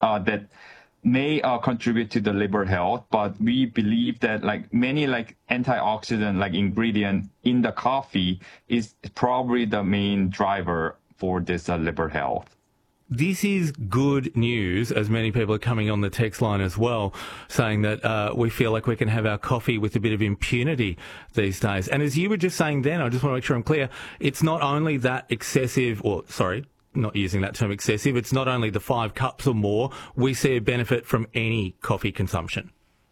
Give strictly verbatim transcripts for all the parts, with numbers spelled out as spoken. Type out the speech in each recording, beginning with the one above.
uh, that may uh, contribute to the liver health, but we believe that like many like antioxidant like ingredient in the coffee is probably the main driver for this uh, liver health. This is good news, as many people are coming on the text line as well, saying that uh, we feel like we can have our coffee with a bit of impunity these days. And as you were just saying then, I just want to make sure I'm clear, it's not only that excessive, or sorry, not using that term excessive, it's not only the five cups or more. We see a benefit from any coffee consumption.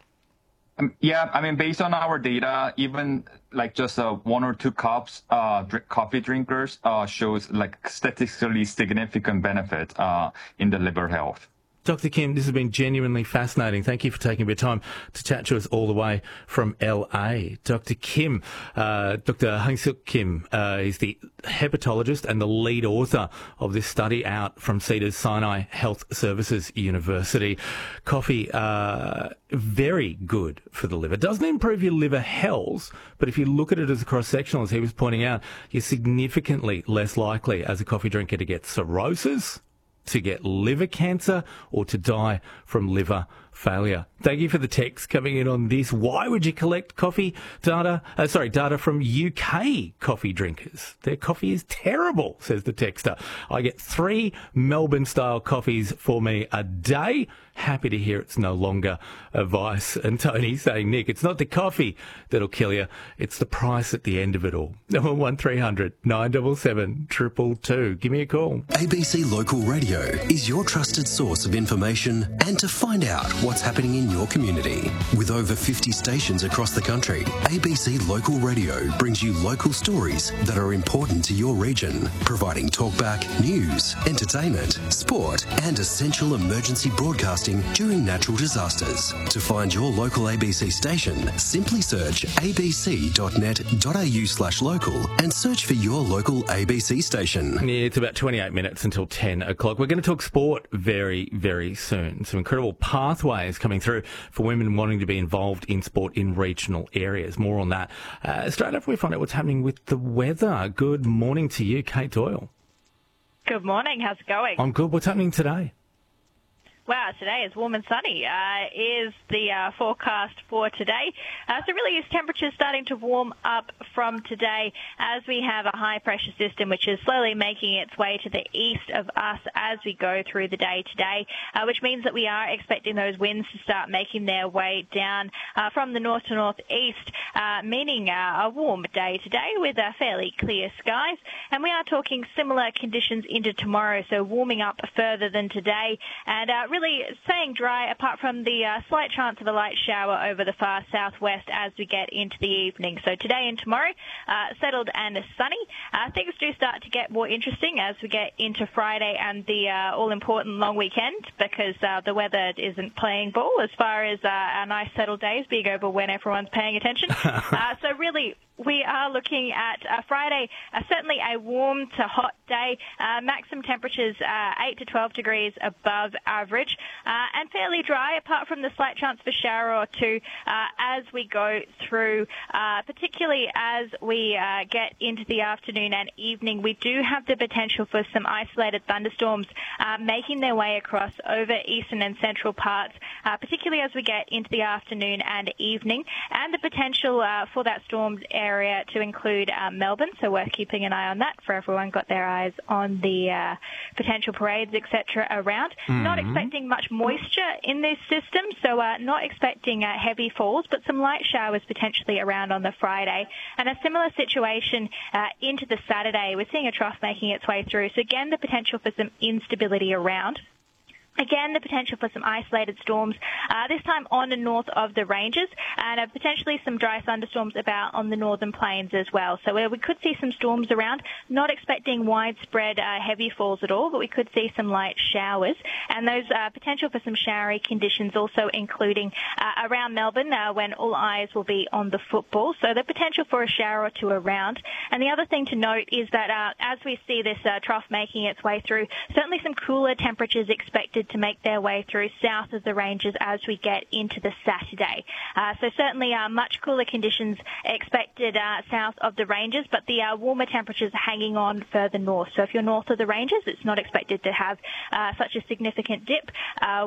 Um, yeah, I mean, based on our data, even like just uh, one or two cups, uh, drink, coffee drinkers uh, shows like statistically significant benefit uh, in the liver health. Doctor Kim, this has been genuinely fascinating. Thank you for taking a bit of time to chat to us all the way from L A. Doctor Kim, uh, Doctor Hang-Suk Kim, uh, is the hepatologist and the lead author of this study out from Cedars-Sinai Health Services University. Coffee, uh, very good for the liver. Doesn't improve your liver health, but if you look at it as a cross-sectional, as he was pointing out, you're significantly less likely as a coffee drinker to get cirrhosis, to get liver cancer, or to die from liver failure. Thank you for the text coming in on this. Why would you collect coffee data? Uh, sorry, data from U K coffee drinkers? Their coffee is terrible, says the texter. I get three Melbourne-style coffees for me a day. Happy to hear it's no longer a vice. And Tony saying, Nick, it's not the coffee that'll kill you, it's the price at the end of it all. Number one three hundred nine seven seven two two two. Give me a call. A B C Local Radio is your trusted source of information and to find out what's happening in your community. With over fifty stations across the country, A B C Local Radio brings you local stories that are important to your region, providing talkback, news, entertainment, sport, and essential emergency broadcasting during natural disasters. To find your local A B C station, simply search abc.net.au slash local and search for your local A B C station. Yeah, it's about twenty-eight minutes until ten o'clock. We're going to talk sport very, very soon. Some incredible pathways coming through for women wanting to be involved in sport in regional areas. More on that. Uh, straight after we find out what's happening with the weather. Good morning to you, Kate Doyle. Good morning. How's it going? I'm good. What's happening today? Wow, today is warm and sunny, uh, is the uh, forecast for today. Uh, so really, is temperatures starting to warm up from today as we have a high-pressure system which is slowly making its way to the east of us as we go through the day today, uh, which means that we are expecting those winds to start making their way down uh, from the north to northeast, uh, meaning uh, a warm day today with uh, fairly clear skies. And we are talking similar conditions into tomorrow, so warming up further than today, and uh, really staying dry apart from the uh, slight chance of a light shower over the far southwest as we get into the evening. So today and tomorrow, uh, settled and sunny. Uh, things do start to get more interesting as we get into Friday and the uh, all-important long weekend, because uh, the weather isn't playing ball as far as uh, our nice settled days being over when everyone's paying attention. uh, so really, we are looking at uh, Friday, uh, certainly a warm to hot day, uh, maximum temperatures uh, eight to twelve degrees above average, uh, and fairly dry apart from the slight chance of a shower or two uh, as we go through, uh, particularly as we uh, get into the afternoon and evening. We do have the potential for some isolated thunderstorms uh, making their way across over eastern and central parts, uh, particularly as we get into the afternoon and evening, and the potential uh, for that storm area to include uh, Melbourne, so worth keeping an eye on that for everyone got their eyes on the uh, potential parades, et cetera around. Mm-hmm. Not expecting much moisture in this system, so uh, not expecting uh, heavy falls, but some light showers potentially around on the Friday. And a similar situation uh, into the Saturday. We're seeing a trough making its way through, so again, the potential for some instability around. Again, the potential for some isolated storms, uh, this time on and north of the ranges, and uh, potentially some dry thunderstorms about on the northern plains as well. So uh, we could see some storms around, not expecting widespread uh, heavy falls at all, but we could see some light showers. And those uh, potential for some showery conditions also including uh, around Melbourne uh, when all eyes will be on the football. So the potential for a shower or two around. And the other thing to note is that uh, as we see this uh, trough making its way through, certainly some cooler temperatures expected to make their way through south of the ranges as we get into the Saturday. Uh, so certainly uh, much cooler conditions expected uh, south of the ranges, but the uh, warmer temperatures are hanging on further north. So if you're north of the ranges, it's not expected to have uh, such a significant dip. Uh,